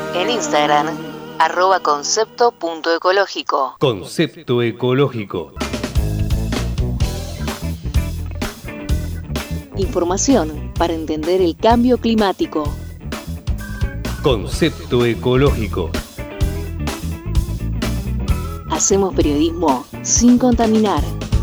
En Instagram, @concepto.ecológico. Concepto ecológico. Información para entender el cambio climático. Concepto ecológico. Hacemos periodismo sin contaminar.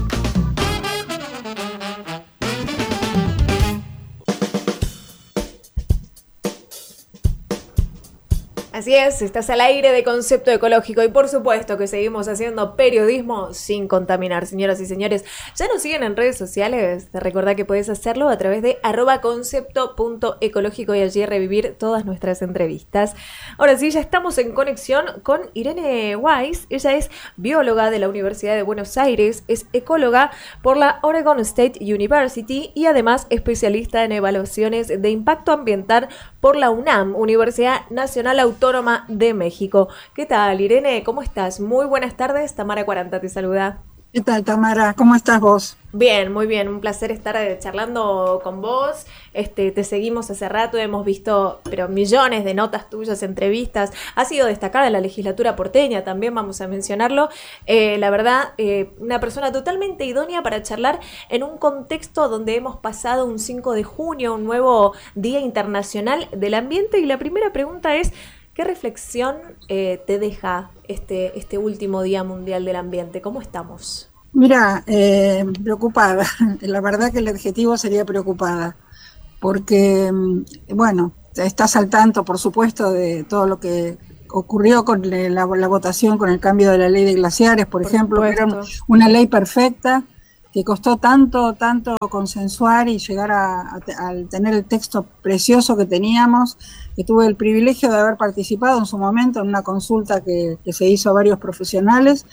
Así es, estás al aire de Concepto Ecológico y por supuesto que seguimos haciendo periodismo sin contaminar, señoras y señores. ¿Ya nos siguen en redes sociales? Te recordá que podés hacerlo a través de @concepto.ecológico y allí revivir todas nuestras entrevistas. Ahora sí, ya estamos en conexión con Irene Weiss. Ella es bióloga de la Universidad de Buenos Aires, es ecóloga por la Oregon State University y además especialista en evaluaciones de impacto ambiental por la UNAM, Universidad Nacional Autónoma de México. ¿Qué tal, Irene? ¿Cómo estás? Muy buenas tardes. Tamara Cuaranta te saluda. ¿Qué tal, Tamara? ¿Cómo estás vos? Bien, muy bien. Un placer estar charlando con vos. Te seguimos hace rato, hemos visto millones de notas tuyas, entrevistas. Ha sido destacada en la legislatura porteña, también vamos a mencionarlo. La verdad, una persona totalmente idónea para charlar en un contexto donde hemos pasado un 5 de junio, un nuevo Día Internacional del Ambiente. Y la primera pregunta es, ¿qué reflexión te deja este último Día Mundial del Ambiente? ¿Cómo estamos? Mira, preocupada. La verdad que el adjetivo sería preocupada, porque, bueno, estás al tanto, por supuesto, de todo lo que ocurrió con la votación, con el cambio de la ley de glaciares, por ejemplo, que era una ley perfecta, que costó tanto consensuar y llegar a tener el texto precioso que teníamos, que tuve el privilegio de haber participado en su momento en una consulta que se hizo a varios profesionales,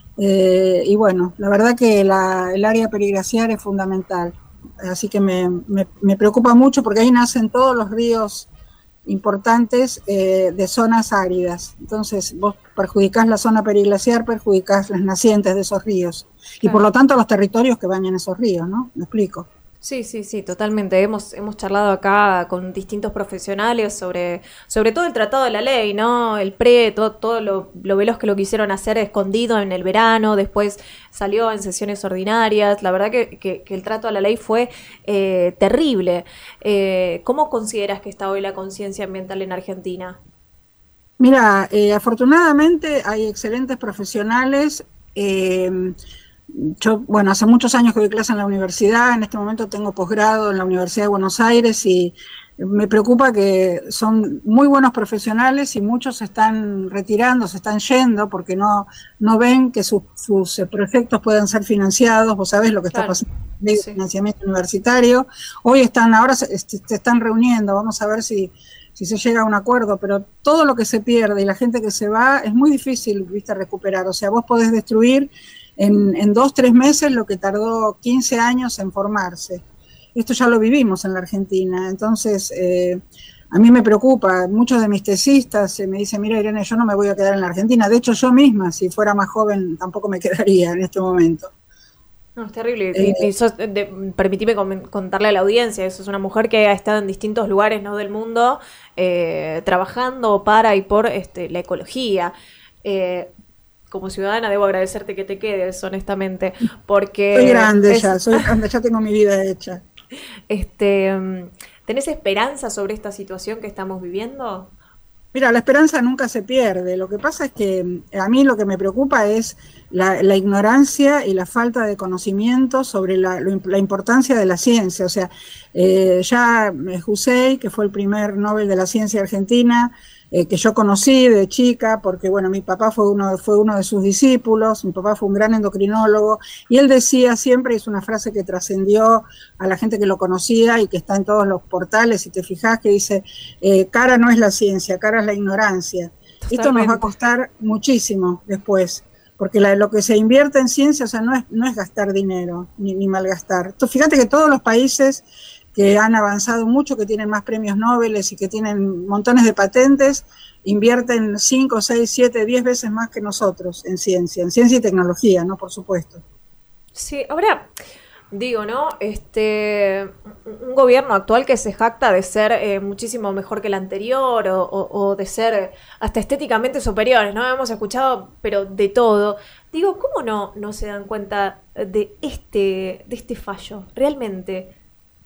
y bueno, la verdad que el área periglaciar es fundamental, así que me preocupa mucho porque ahí nacen todos los ríos importantes de zonas áridas. Entonces vos perjudicás la zona periglaciar, perjudicás las nacientes de esos ríos, claro, y por lo tanto los territorios que bañan esos ríos, ¿no? ¿Me explico? Sí, totalmente. Hemos charlado acá con distintos profesionales sobre todo el tratado de la ley, ¿no? El todo lo veloz que lo quisieron hacer escondido en el verano, después salió en sesiones ordinarias. La verdad que el trato a la ley fue terrible. ¿Cómo consideras que está hoy la conciencia ambiental en Argentina? Mira, afortunadamente hay excelentes profesionales. Yo, bueno, hace muchos años que doy clase en la universidad, en este momento tengo posgrado en la Universidad de Buenos Aires y me preocupa que son muy buenos profesionales y muchos se están retirando, se están yendo porque no ven que sus proyectos puedan ser financiados. Vos sabés lo que está pasando con el financiamiento universitario. Hoy ahora se están reuniendo, vamos a ver si se llega a un acuerdo, pero todo lo que se pierde y la gente que se va es muy difícil, viste, recuperar. O sea, vos podés destruir en 2-3 meses lo que tardó 15 años en formarse. Esto ya lo vivimos en la Argentina, entonces a mí me preocupa. Muchos de mis tesistas me dicen, mira, Irene, yo no me voy a quedar en la Argentina. De hecho, yo misma, si fuera más joven, tampoco me quedaría en este momento. No, es terrible. Permitime contarle a la audiencia, sos una mujer que ha estado en distintos lugares, ¿no?, del mundo, trabajando para y por la ecología. Como ciudadana debo agradecerte que te quedes, honestamente, porque... Soy grande, ya tengo mi vida hecha. ¿Tenés esperanza sobre esta situación que estamos viviendo? Mira, la esperanza nunca se pierde. Lo que pasa es que a mí lo que me preocupa es la ignorancia y la falta de conocimiento sobre la importancia de la ciencia. O sea, ya Hussein, que fue el primer Nobel de la Ciencia argentina, que yo conocí de chica, porque bueno, mi papá fue uno de sus discípulos, mi papá fue un gran endocrinólogo, y él decía siempre, es una frase que trascendió a la gente que lo conocía y que está en todos los portales, si te fijas, que dice, cara no es la ciencia, cara es la ignorancia. Totalmente. Esto nos va a costar muchísimo después, porque lo que se invierte en ciencia, o sea, no es gastar dinero, ni malgastar. Entonces, fíjate que todos los países que han avanzado mucho, que tienen más premios Nobel y que tienen montones de patentes, invierten 5, 6, 7, 10 veces más que nosotros en ciencia y tecnología, ¿no? Por supuesto. Sí, ahora, Digo, ¿no? Un gobierno actual que se jacta de ser muchísimo mejor que el anterior o de ser hasta estéticamente superiores, ¿no? Hemos escuchado, pero de todo. Digo, ¿cómo no se dan cuenta de este fallo? Realmente.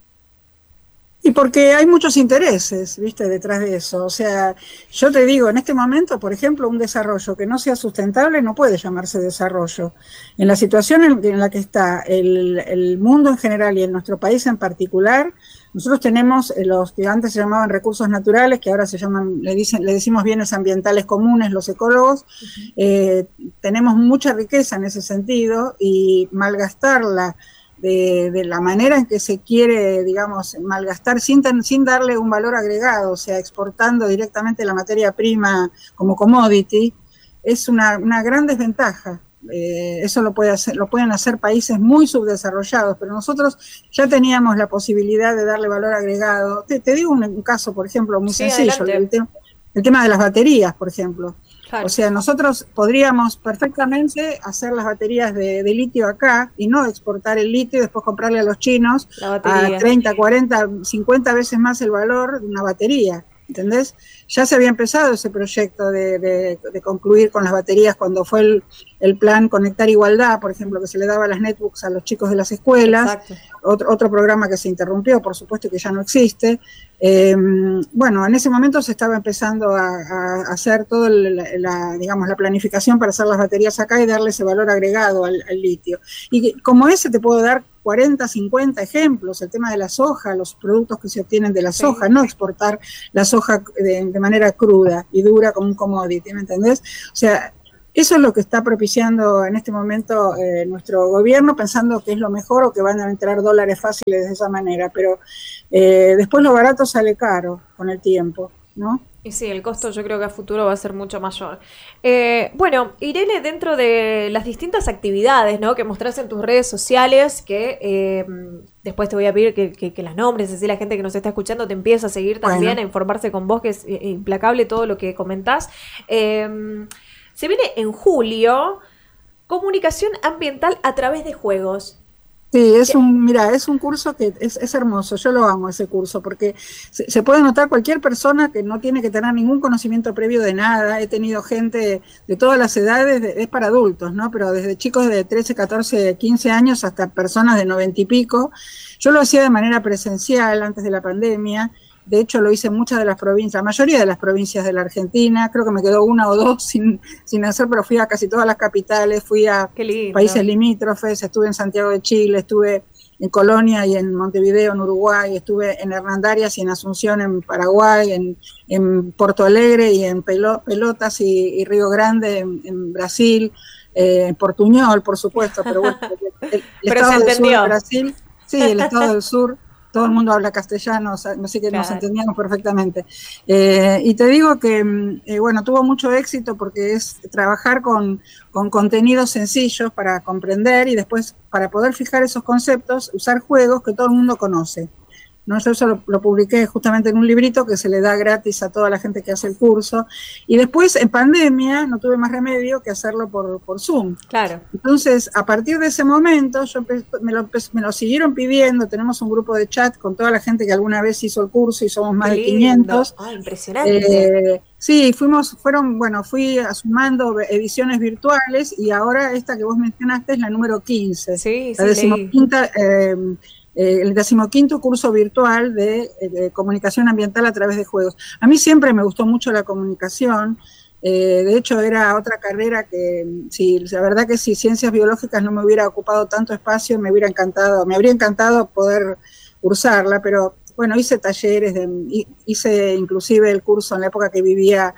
Y porque hay muchos intereses, ¿viste?, detrás de eso. O sea, yo te digo, en este momento, por ejemplo, un desarrollo que no sea sustentable no puede llamarse desarrollo. En la situación en la que está el mundo en general y en nuestro país en particular, nosotros tenemos los que antes se llamaban recursos naturales, que ahora se llaman, le decimos bienes ambientales comunes, los ecólogos. Tenemos mucha riqueza en ese sentido y malgastarla de la manera en que se quiere, digamos, malgastar sin darle un valor agregado, o sea, exportando directamente la materia prima como commodity, es una gran desventaja. Eso lo pueden hacer países muy subdesarrollados, pero nosotros ya teníamos la posibilidad de darle valor agregado. Te digo un caso, por ejemplo, muy sencillo, el tema de las baterías, por ejemplo. Claro. O sea, nosotros podríamos perfectamente hacer las baterías de litio acá y no exportar el litio y después comprarle a los chinos a 30, 40, 50 veces más el valor de una batería, ¿entendés? Ya se había empezado ese proyecto de concluir con las baterías cuando fue el plan Conectar Igualdad, por ejemplo, que se le daba las netbooks a los chicos de las escuelas. Otro programa que se interrumpió, por supuesto, que ya no existe. Bueno, en ese momento se estaba empezando a hacer toda la planificación para hacer las baterías acá y darle ese valor agregado al litio. Y como ese te puedo dar 40, 50 ejemplos, el tema de la soja, los productos que se obtienen de la soja, no exportar la soja de manera cruda y dura como un commodity, ¿me entendés? O sea, eso es lo que está propiciando en este momento nuestro gobierno, pensando que es lo mejor o que van a entrar dólares fáciles de esa manera, pero después lo barato sale caro con el tiempo, ¿no? Y sí, el costo yo creo que a futuro va a ser mucho mayor. Bueno, Irene, dentro de las distintas actividades, ¿no?, que mostrás en tus redes sociales, que después te voy a pedir que las nombres, así la gente que nos está escuchando te empieza a seguir también, a informarse con vos, que es implacable todo lo que comentás. Se viene en julio comunicación ambiental a través de juegos. Sí, es un curso que es hermoso, yo lo amo ese curso, porque se puede notar cualquier persona que no tiene que tener ningún conocimiento previo de nada. He tenido gente de todas las edades, es para adultos, ¿no? Pero desde chicos de 13, 14, 15 años hasta personas de 90 y pico. Yo lo hacía de manera presencial antes de la pandemia. De hecho, lo hice en muchas de las provincias, la mayoría de las provincias de la Argentina. Creo que me quedó una o dos sin hacer, pero fui a casi todas las capitales, fui a países limítrofes, estuve en Santiago de Chile, estuve en Colonia y en Montevideo, en Uruguay, estuve en Hernandarias y en Asunción, en Paraguay, en Porto Alegre y en Pelotas y Río Grande, en Brasil, en Portuñol, por supuesto, pero bueno, el estado del sur de Brasil, sí, el estado del sur. Todo el mundo habla castellano, así que nos entendíamos perfectamente. Y te digo que, bueno, tuvo mucho éxito porque es trabajar con contenidos sencillos para comprender y después, para poder fijar esos conceptos, usar juegos que todo el mundo conoce, ¿no? Yo eso lo publiqué justamente en un librito que se le da gratis a toda la gente que hace el curso. Y después, en pandemia, no tuve más remedio que hacerlo por Zoom. Claro. Entonces, a partir de ese momento, me lo siguieron pidiendo. Tenemos un grupo de chat con toda la gente que alguna vez hizo el curso y somos más de 500. Ah, impresionante. Sí, fui sumando ediciones virtuales y ahora esta que vos mencionaste es la número 15. Sí, la decimoquinta, el 15º curso virtual de comunicación ambiental a través de juegos. A mí siempre me gustó mucho la comunicación. De hecho, era otra carrera que, la verdad que si ciencias biológicas no me hubiera ocupado tanto espacio, me habría encantado poder cursarla, pero bueno, hice talleres, hice inclusive el curso en la época que vivía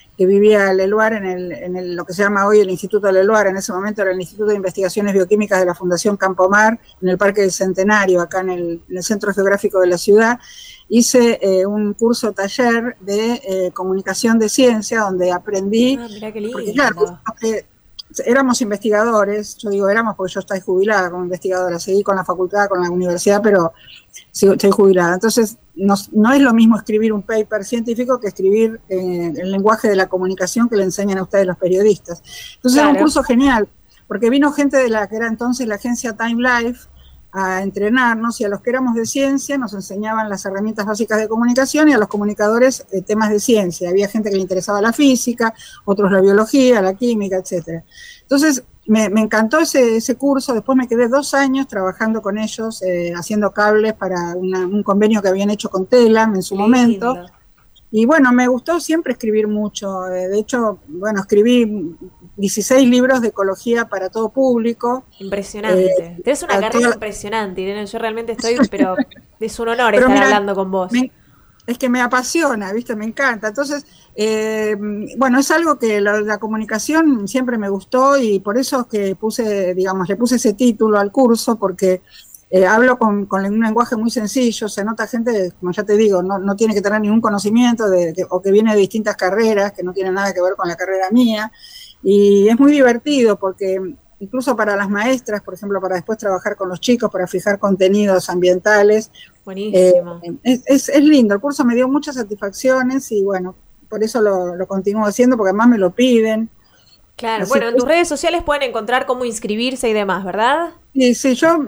Leluar en lo que se llama hoy el Instituto Leluar. En ese momento era el Instituto de Investigaciones Bioquímicas de la Fundación Campomar, en el Parque del Centenario, acá en el Centro Geográfico de la ciudad. Hice un curso taller de comunicación de ciencia, donde aprendí, mirá qué lindo. Porque claro, éramos investigadores, yo digo éramos porque yo estoy jubilada como investigadora, seguí con la facultad, con la universidad, pero estoy jubilada. Entonces, no es lo mismo escribir un paper científico que escribir el lenguaje de la comunicación que le enseñan a ustedes los periodistas. Entonces, Era un curso genial, porque vino gente de la que era entonces la agencia Time Life, a entrenarnos, y a los que éramos de ciencia nos enseñaban las herramientas básicas de comunicación, y a los comunicadores temas de ciencia. Había gente que le interesaba la física, otros la biología, la química, etcétera. Entonces, me encantó ese curso. Después me quedé 2 años trabajando con ellos, haciendo cables para un convenio que habían hecho con Telam en su momento. Y bueno, me gustó siempre escribir mucho. De hecho, bueno, escribí 16 libros de ecología para todo público. Impresionante. Tienes una carrera impresionante, Irene. Yo realmente estoy, pero es un honor estar hablando con vos. Es que me apasiona, ¿viste? Me encanta. Entonces, bueno, es algo que la comunicación siempre me gustó, y por eso es que le puse ese título al curso, porque hablo con un lenguaje muy sencillo. Se nota gente, como ya te digo, no tiene que tener ningún conocimiento o que viene de distintas carreras, que no tiene nada que ver con la carrera mía, y es muy divertido porque incluso para las maestras, por ejemplo, para después trabajar con los chicos, para fijar contenidos ambientales. Buenísimo. Es lindo, el curso me dio muchas satisfacciones, y bueno, por eso lo continúo haciendo, porque además me lo piden. Claro, así bueno, en tus redes sociales pueden encontrar cómo inscribirse y demás, ¿verdad? Sí, yo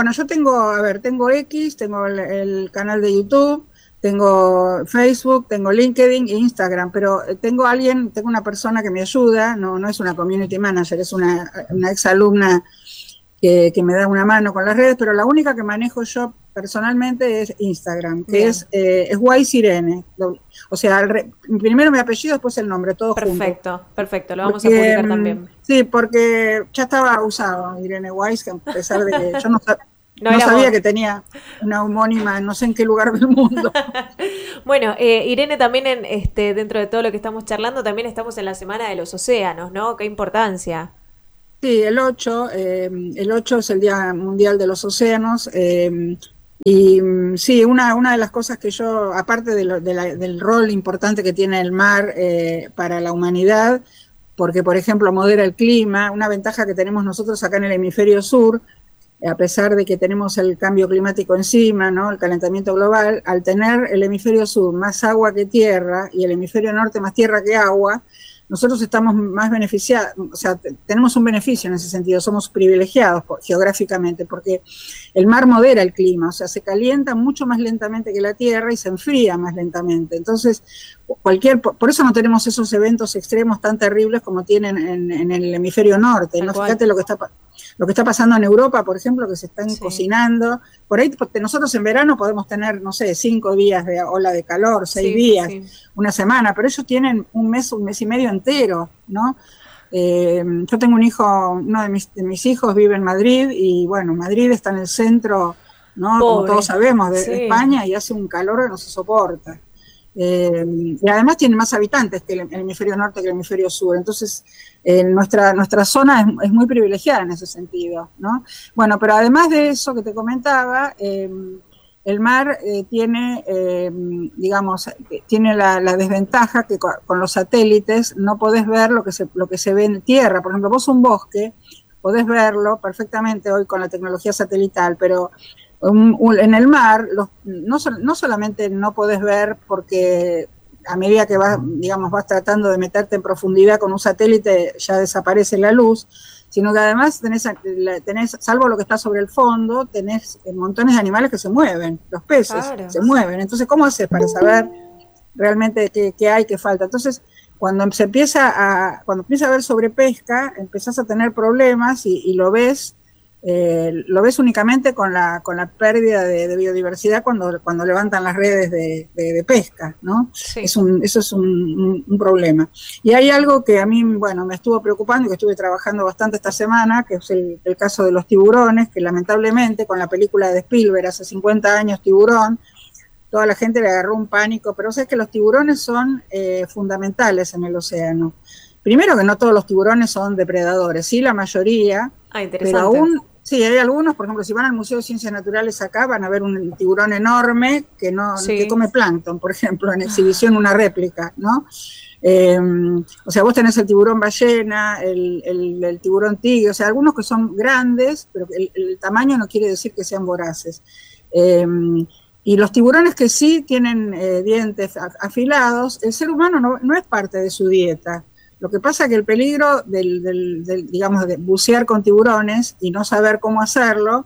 tengo X, tengo el canal de YouTube, tengo Facebook, tengo LinkedIn e Instagram, pero tengo una persona que me ayuda, no es una community manager, es una ex alumna que me da una mano con las redes, pero la única que manejo yo personalmente es Instagram, que es Wise Irene. O sea, primero mi apellido, después el nombre, todo junto. Perfecto, lo vamos a publicar también. Sí, porque ya estaba usado Irene Wise, que a pesar de que yo no sabía que tenía una homónima no sé en qué lugar del mundo. Bueno, Irene, también dentro de todo lo que estamos charlando, también estamos en la Semana de los Océanos, ¿no? Qué importancia. Sí, el 8 es el Día Mundial de los Océanos, y sí, una de las cosas que yo, aparte del rol importante que tiene el mar para la humanidad, porque por ejemplo modera el clima, una ventaja que tenemos nosotros acá en el hemisferio sur, a pesar de que tenemos el cambio climático encima, ¿no? El calentamiento global, al tener el hemisferio sur más agua que tierra y el hemisferio norte más tierra que agua, nosotros estamos más beneficiados, o sea, tenemos un beneficio en ese sentido, somos privilegiados geográficamente, porque el mar modera el clima, o sea, se calienta mucho más lentamente que la tierra y se enfría más lentamente. Entonces, por eso no tenemos esos eventos extremos tan terribles como tienen en el hemisferio norte, ¿no? Fíjate lo que está pasando en Europa, por ejemplo, que se están cocinando. Por ahí nosotros en verano podemos tener, no sé, 5 días de ola de calor, 6 días, una semana, pero ellos tienen un mes y medio entero, ¿no? Yo tengo un hijo, uno de mis hijos vive en Madrid, y bueno, Madrid está en el centro, ¿no? Como todos sabemos, de España, y hace un calor que no se soporta. Y además tiene más habitantes que el hemisferio norte que el hemisferio sur, entonces nuestra zona es muy privilegiada en ese sentido, ¿no? Bueno, pero además de eso que te comentaba, el mar tiene la desventaja que con los satélites no podés ver lo que se ve en tierra. Por ejemplo, vos un bosque podés verlo perfectamente hoy con la tecnología satelital, pero en el mar no solamente no podés ver porque a medida que vas tratando de meterte en profundidad con un satélite ya desaparece la luz, sino que además tenés, salvo lo que está sobre el fondo, tenés montones de animales que se mueven, los peces se mueven. Entonces, ¿cómo haces para saber realmente qué hay, qué falta? Entonces, cuando empieza a haber sobrepesca, empezás a tener problemas y lo ves únicamente con la pérdida de biodiversidad cuando levantan las redes de pesca, ¿no? Sí. Eso es un problema. Y hay algo que a mí, me estuvo preocupando y que estuve trabajando bastante esta semana, que es el caso de los tiburones, que lamentablemente con la película de Spielberg hace 50 años, Tiburón, toda la gente le agarró un pánico, pero sabes que los tiburones son fundamentales en el océano. Primero que no todos los tiburones son depredadores, sí la mayoría, pero aún sí hay algunos, por ejemplo, si van al Museo de Ciencias Naturales acá van a ver un tiburón enorme que come plancton, por ejemplo, en exhibición una réplica, ¿no? O sea, vos tenés el tiburón ballena, el tiburón tigre, o sea, algunos que son grandes, pero el tamaño no quiere decir que sean voraces. Y los tiburones que sí tienen dientes afilados, el ser humano no es parte de su dieta. Lo que pasa es que el peligro de bucear con tiburones y no saber cómo hacerlo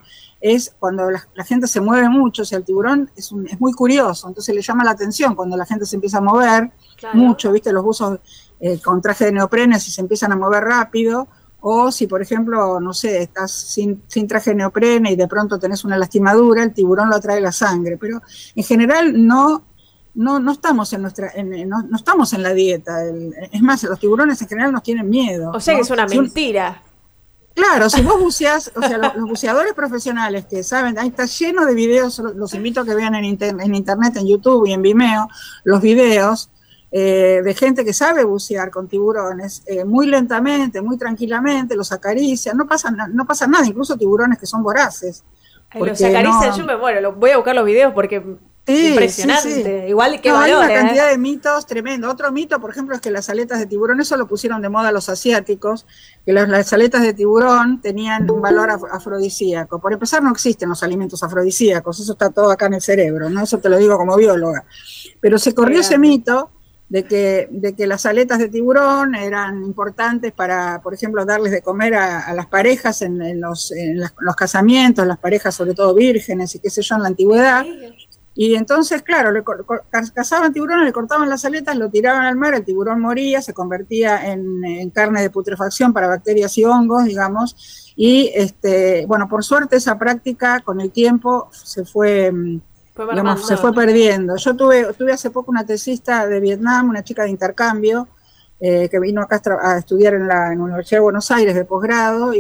es cuando la gente se mueve mucho. O sea, el tiburón es muy curioso, entonces le llama la atención cuando la gente se empieza a mover mucho, ¿viste? Los buzos con traje de neopreno, si se empiezan a mover rápido, o si, por ejemplo, no sé, estás sin traje de neopreno y de pronto tenés una lastimadura, el tiburón lo atrae la sangre. Pero en general no estamos no estamos en la dieta. Es más, los tiburones en general nos tienen miedo. O sea, ¿no? Que es una mentira. Claro, si vos buceás, o sea, los buceadores profesionales que saben, ahí está lleno de videos, los invito a que vean en internet, en YouTube y en Vimeo, los videos de gente que sabe bucear con tiburones, muy lentamente, muy tranquilamente, los acarician, no pasa nada, incluso tiburones que son voraces. Los acarician, yo me muero, voy a buscar los videos porque... Sí, impresionante, sí. Igual que valor. Hay una cantidad de mitos tremendo. Otro mito, por ejemplo, es que las aletas de tiburón, eso lo pusieron de moda los asiáticos, que las aletas de tiburón tenían un valor afrodisíaco. Por empezar, no existen los alimentos afrodisíacos, eso está todo acá en el cerebro, ¿no? Eso te lo digo como bióloga. Pero se corrió ese mito de que las aletas de tiburón eran importantes para, por ejemplo, darles de comer a las parejas en los casamientos, las parejas sobre todo vírgenes y qué sé yo, en la antigüedad. Y entonces, claro, cazaban tiburones, le cortaban las aletas, lo tiraban al mar, el tiburón moría, se convertía en carne de putrefacción para bacterias y hongos, digamos, y bueno, por suerte esa práctica con el tiempo se fue perdiendo. Yo tuve hace poco una tesista de Vietnam, una chica de intercambio, que vino acá a estudiar en la Universidad de Buenos Aires de posgrado,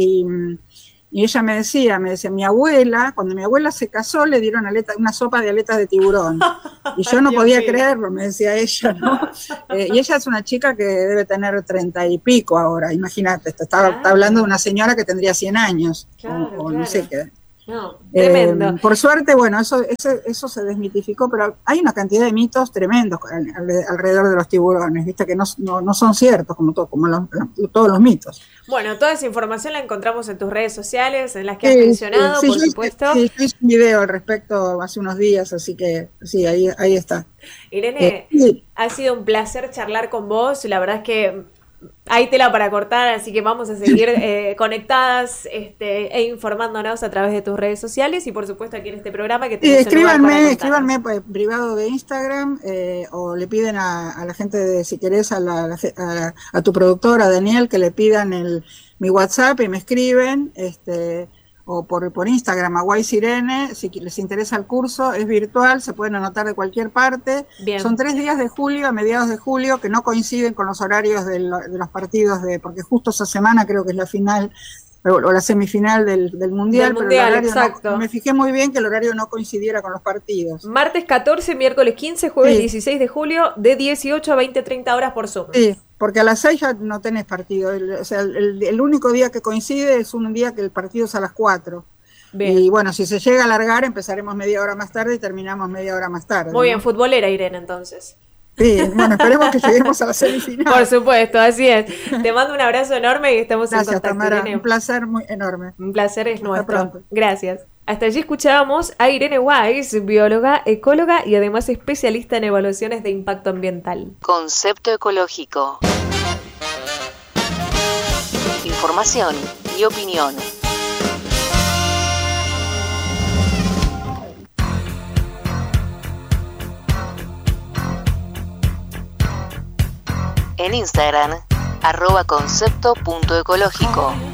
y ella me decía, mi abuela, cuando mi abuela se casó, le dieron una sopa de aletas de tiburón. Y yo no podía creerlo, me decía ella, ¿no? Y ella es una chica que debe tener 30 y pico ahora, imagínate, está hablando de una señora que tendría 100 años, o no sé qué. No, tremendo. Por suerte, bueno, eso se desmitificó, pero hay una cantidad de mitos tremendos alrededor de los tiburones, viste, que no son ciertos, como todos los mitos. Bueno, toda esa información la encontramos en tus redes sociales, en las que has mencionado, por supuesto. Sí, hice un video al respecto hace unos días, así que sí, ahí está. Irene, ha sido un placer charlar con vos, la verdad es que hay tela para cortar, así que vamos a seguir conectadas e informándonos a través de tus redes sociales y por supuesto aquí en este programa que tenemos. Escríbanme privado de Instagram o le piden a la gente si querés a tu productora Daniel que le pidan mi WhatsApp y me escriben o por Instagram a Guaysirene, si les interesa el curso, es virtual, se pueden anotar de cualquier parte. Bien. Son 3 días de julio, a mediados de julio, que no coinciden con los horarios de los partidos, porque justo esa semana creo que es la final o la semifinal del Mundial, pero el horario exacto. Me fijé muy bien que el horario no coincidiera con los partidos. Martes 14, miércoles 15, jueves 16 de julio, de 18 a 20-30 horas por Zoom. Sí, porque a las 6 ya no tenés partido. O sea, el único día que coincide es un día que el partido es a las 4. Bien. Y bueno, si se llega a alargar, empezaremos media hora más tarde y terminamos media hora más tarde. Muy bien, futbolera Irene, entonces. Sí, bueno, esperemos que lleguemos a la semifinal. Por supuesto, así es. Te mando un abrazo enorme y estamos en contacto. Tamara, Irene. Un placer muy enorme. Un placer es nuestro. Pronto. Gracias. Hasta allí escuchábamos a Irene Weiss, bióloga, ecóloga y además especialista en evaluaciones de impacto ambiental. Concepto ecológico. Información y opinión. En Instagram, @concepto.ecológico.